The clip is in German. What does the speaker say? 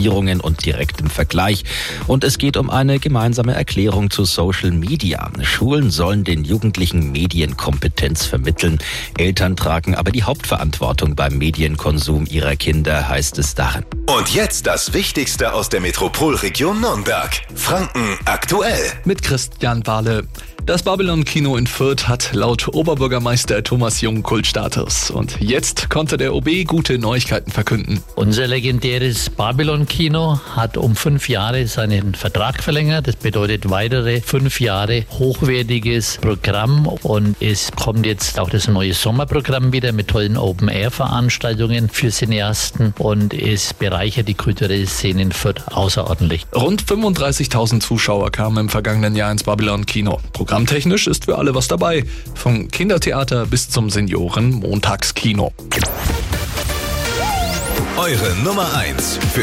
Platzierungen und direktem Vergleich. Und es geht um eine gemeinsame Erklärung zu Social Media. Schulen sollen den Jugendlichen Medienkompetenz vermitteln. Eltern tragen aber die Hauptverantwortung beim Medienkonsum ihrer Kinder, heißt es darin. Und jetzt das Wichtigste aus der Metropolregion Nürnberg. Franken aktuell. Mit Christian Wahle. Das Babylon-Kino in Fürth hat laut Oberbürgermeister Thomas Jung Kultstatus. Und jetzt konnte der OB gute Neuigkeiten verkünden. Unser legendäres Babylon-Kino hat um 5 Jahre seinen Vertrag verlängert. Das bedeutet weitere 5 Jahre hochwertiges Programm. Und es kommt jetzt auch das neue Sommerprogramm wieder mit tollen Open-Air-Veranstaltungen für Cineasten. Und es bereichert die kulturelle Szene in Fürth außerordentlich. Rund 35.000 Zuschauer kamen im vergangenen Jahr ins Babylon-Kino. Programmtechnisch ist für alle was dabei. Vom Kindertheater bis zum Senioren-Montagskino. Eure Nummer 1 für